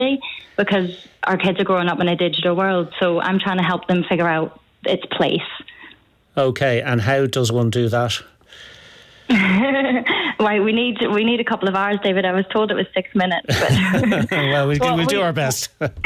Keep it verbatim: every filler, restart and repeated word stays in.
because our kids are growing up in a digital world. So I'm trying to help them figure out its place. Okay, and how does one do that? Right, we need we need a couple of hours, David. I was told it was six minutes. But well, we'll, well, we'll we, do our best.